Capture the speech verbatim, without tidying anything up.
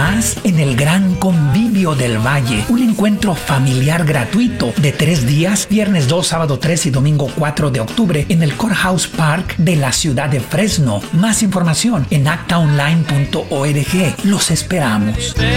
más en el Gran Convivio del Valle, un encuentro familiar gratuito de tres días, viernes dos, sábado tres y domingo cuatro de octubre en el Courthouse Park de la ciudad de Fresno. Más información en acta online punto org. Los esperamos.